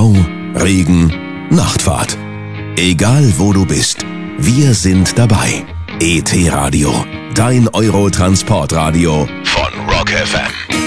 Stau, Regen, Nachtfahrt. Egal wo du bist, wir sind dabei. ET Radio, dein Euro-Transportradio von Rock FM.